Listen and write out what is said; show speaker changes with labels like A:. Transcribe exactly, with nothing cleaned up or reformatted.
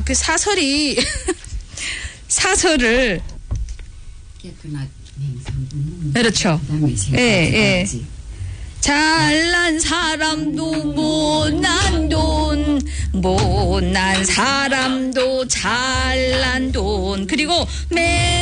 A: 그 사설이 사설을 그렇죠. 예, 예. 잘난 사람도 못난 돈, 못난 사람도 잘난 돈. 그리고 매